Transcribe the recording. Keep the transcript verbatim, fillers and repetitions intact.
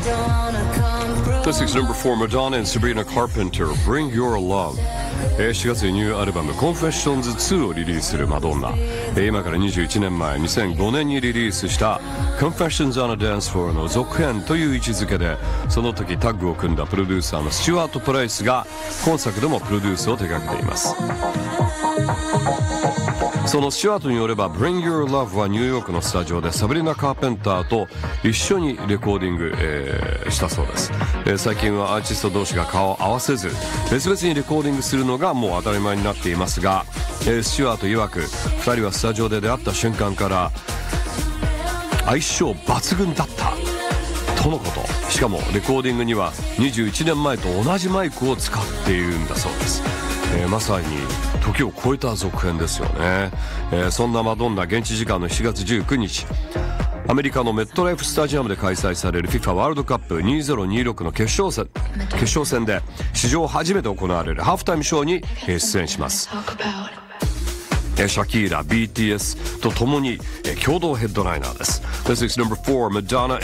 This is number four, Madonna and Sabrina Carpenter, Bring Your Love。えー、しがつにニューアルバム Confessions ツーをリリースするマドンナ、えー、今からにじゅういちねんまえにせんごねんにリリースした Confessions on a Dance Floor の続編という位置づけで、その時タッグを組んだプロデューサーのスチュワート・プライスが今作でもプロデュースを手掛けています。そのスチュワートによれば Bring Your Love はニューヨークのスタジオでサブリナ・カーペンターと一緒にレコーディング、えー、したそうです。えー、最近はアーティスト同士が顔を合わせず別々にレコーディングするのがもう当たり前になっていますが、えー、スチュワート曰くふたりはスタジオで出会った瞬間から相性抜群だったとのこと。しかもレコーディングにはにじゅういちねんまえと同じマイクを使っているんだそうです。えー、まさに時を超えた続編ですよね。えー、そんなマドンナ、現地時間のしがつじゅうくにちアメリカのメットライフスタジアムで開催される FIFA ワールドカップにせんにじゅうろくの決勝戦決勝戦で史上初めて行われるハーフタイムショーに出演します。シャキーラ、ビーティーエス とともに共同ヘッドライナーです。This is number four, Madonna